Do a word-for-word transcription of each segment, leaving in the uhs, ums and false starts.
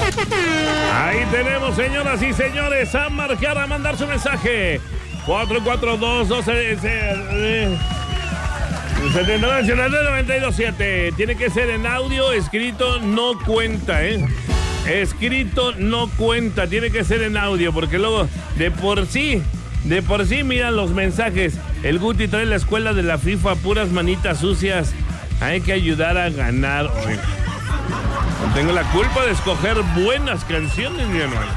Ahí tenemos, señoras y señores, a marcar, a mandar su mensaje. cuatro cuatro dos, doce, setenta y nueve, noventa y dos siete. Tiene que ser en audio, escrito no cuenta, ¿eh? Escrito no cuenta, tiene que ser en audio, porque luego de por sí, de por sí miran los mensajes. El Guti trae la escuela de la FIFA, puras manitas sucias. Hay que ayudar a ganar hoy. No tengo la culpa de escoger buenas canciones, mi hermano.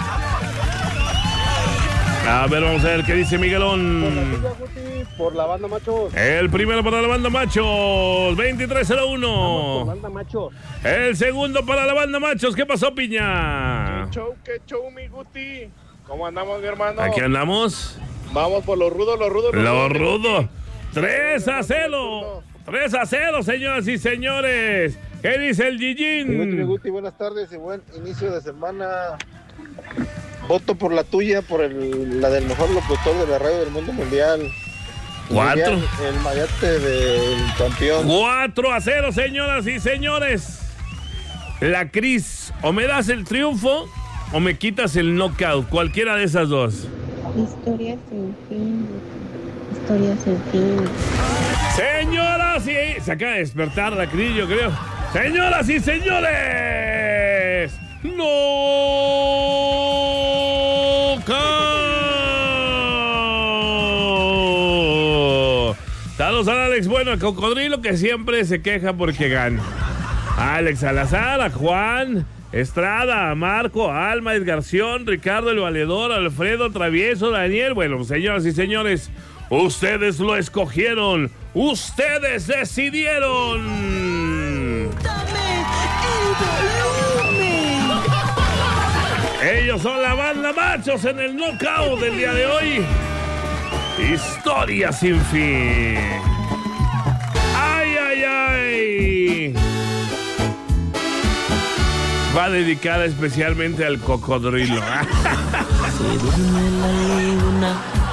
A ver, vamos a ver qué dice Miguelón. Por la tuya, Guti, por la banda Machos. El primero para la banda Machos, veintitrés cero uno. Vamos por banda Machos. El segundo para la banda Machos. ¿Qué pasó, Piña? ¿Qué show, qué show, mi Guti? ¿Cómo andamos, mi hermano? Aquí andamos. Vamos por los rudos, los rudos. Los rudos. tres a cero. tres a cero, señoras y señores. ¿Qué dice el Mi Guti, mi Gillín? Guti, buenas tardes y buen inicio de semana. Voto por la tuya, por el, la del mejor locutor de la radio del mundo mundial. Cuatro. Mundial, el mayate del campeón. cuatro a cero, señoras y señores. La Cris, o me das el triunfo o me quitas el knockout. Cualquiera de esas dos. Historia sin fin. Historia sin fin. Señoras y... Se acaba de despertar la Cris, yo creo. Señoras y señores. ¡No! Saludos a Alex, bueno, el cocodrilo que siempre se queja porque gana. Alex Salazar, a Juan Estrada, a Marco, a Alma, Edgarción, Ricardo el Valedor, Alfredo Travieso, Daniel. Bueno, señoras y señores, ustedes lo escogieron, ustedes decidieron. Ellos son la banda Machos en el knockout del día de hoy. Historia sin fin. ¡Ay, ay, ay! Va dedicada especialmente al cocodrilo. Se duerme la luna